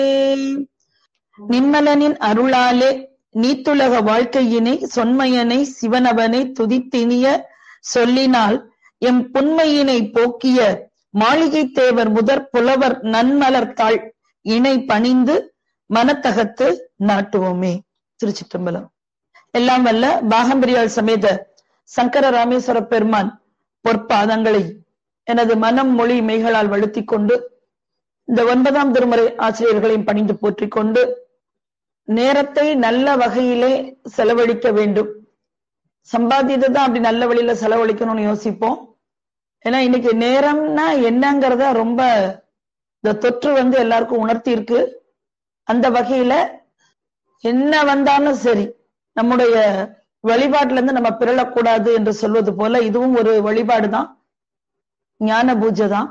நின்மலனின் அருளாலே நீத்துலக வாழ்க்கையினை சொன்மையனை சிவனவனை துதித்தினிய சொல்லினால் எம் புன்மையினை போக்கிய மாளிகை தேவர் முதற் புலவர் நன்மலர்த்தாள் இணை பணிந்து மனத்தகத்து நாட்டுவோமே. திருச்சிற்றம்பலம். எல்லாம் வல்ல பாகம்பிரியாள் சமேத சங்கர ராமேஸ்வர பெருமான் பொற்பாதங்களை எனது மனம் மொழி மெய்களால் வழுத்திக் கொண்டு இந்த 9ஆம் திருமுறை ஆசிரியர்களையும் பணிந்து போற்றிக் கொண்டு நேரத்தை நல்ல வகையிலே செலவழிக்க வேண்டும். சம்பாதியத்தை தான் அப்படி நல்ல வழியில செலவழிக்கணும்னு யோசிப்போம். ஏன்னா இன்னைக்கு நேரம்னா என்னங்கிறத ரொம்ப இந்த தொற்று எல்லாருக்கும் உணர்த்தி இருக்கு. அந்த வகையில என்ன வந்தாலும் சரி நம்முடைய வழிபாட்டுல இருந்து நம்ம பிறழக்கூடாது என்று சொல்வது போல இதுவும் ஒரு வழிபாடுதான். ஞான பூஜை தான்.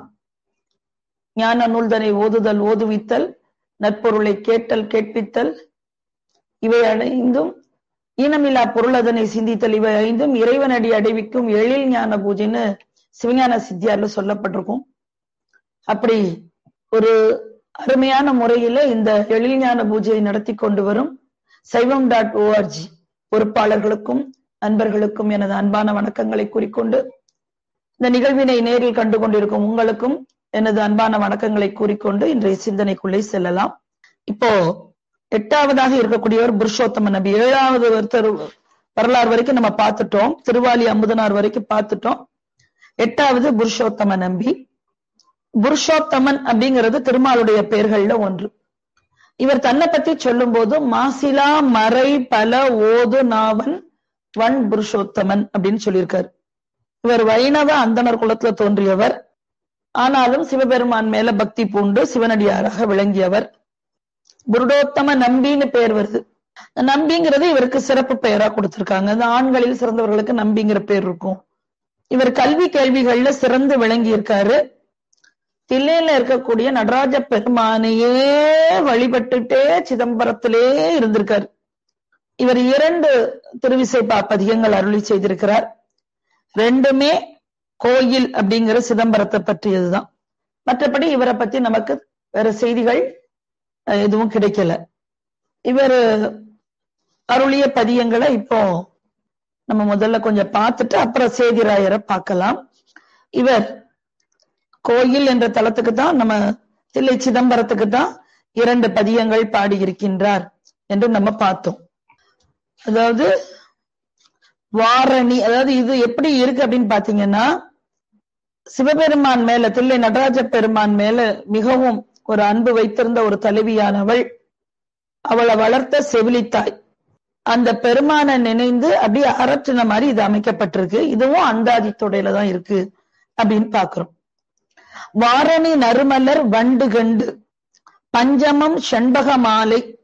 ஞான நூல்தனை ஓதுதல் ஓதுவித்தல் நற்பொருளை கேட்டல் கேட்பித்தல் இவை அடைந்தும் ஈனமில்லா பொருள் அதனை சிந்தித்தல் இவை ஐந்தும் இறைவனடி அடைவிக்கும் எழில் ஞான பூஜைன்னு சிவஞான சித்தியார்ல சொல்லப்பட்டிருக்கும். அப்படி ஒரு அருமையான முறையில இந்த எழில் ஞான பூஜையை நடத்தி கொண்டு வரும் சைவம்.org பொறுப்பாளர்களுக்கும் அன்பர்களுக்கும் எனது அன்பான வணக்கங்களை கூறிக்கொண்டு இந்த நிகழ்வினை நேரில் கண்டு கொண்டிருக்கும் உங்களுக்கும் எனது அன்பான வணக்கங்களை கூறிக்கொண்டு இன்றைய சிந்தனைக்குள்ளே செல்லலாம். இப்போ 8ஆவதாக இருக்கக்கூடியவர் புருஷோத்தம நபி. 7வது வரலாறு வரைக்கும் நம்ம பார்த்துட்டோம். திருவாலி அமுதனார் வரைக்கும் பார்த்துட்டோம். 8வது புருஷோத்தம நம்பி. புருஷோத்தமன் அப்படிங்கிறது திருமாலுடைய பெயர்கள்ல ஒன்று. இவர் தன்னை பத்தி சொல்லும் போது மாசிலா மறை பல ஓது நாவன் வன் புருஷோத்தமன் அப்படின்னு சொல்லியிருக்காரு. இவர் வைணவ அந்தணர் குலத்துல தோன்றியவர். ஆனாலும் சிவபெருமான் மேல பக்தி பூண்டு சிவனடியாராக விளங்கியவர். புருடோத்தம நம்பின்னு பெயர் வருது. நம்பிங்கிறது இவருக்கு சிறப்பு பெயரா கொடுத்திருக்காங்க. அந்த ஆண்களில் சிறந்தவர்களுக்கு நம்பிங்கிற பேர் இருக்கும். இவர் கல்வி கேள்விகள்ல சிறந்து விளங்கி இருக்காரு. தில்லையில இருக்கக்கூடிய நடராஜ பெருமானையே வழிபட்டுட்டே சிதம்பரத்திலே இருந்திருக்காரு. இவர் 2 திருவிசைப்பா பதிகங்கள் அருளி செய்திருக்கிறார். 2மே கோயில் அப்படிங்கிற சிதம்பரத்தை பற்றியதுதான். மற்றபடி இவரை பத்தி நமக்கு வேற செய்திகள் எதுவும் கிடைக்கல. இவர் அருளிய பதியங்களை இப்போ நம்ம முதல்ல கொஞ்சம் பார்த்துட்டு அப்புறம் சேதிராயரை பார்க்கலாம். இவர் கோயில் என்ற தலத்துக்கு தான், நம்ம தில்லை சிதம்பரத்துக்கு தான் 2 பதியங்கள் பாடியிருக்கின்றார் என்று நம்ம பார்த்தோம். அதாவது வாரணி, அதாவது இது எப்படி இருக்கு அப்படின்னு பாத்தீங்கன்னா, சிவபெருமான் மேல, தில்லை நடராஜ பெருமான் மேல மிகவும் ஒரு அன்பு வைத்திருந்த ஒரு தலைவியானவள், அவளை வளர்த்த செவிலித்தாய், அந்த பெருமானை நினைந்து அப்படியே அரற்றின மாதிரி இது அமைக்கப்பட்டிருக்கு. இதுவும் அந்தாதி தொடையில தான் இருக்கு அப்படின்னு பாக்குறோம். வாரணி நறுமலர் வண்டு கண்டு பஞ்சமம் செண்பக மாலை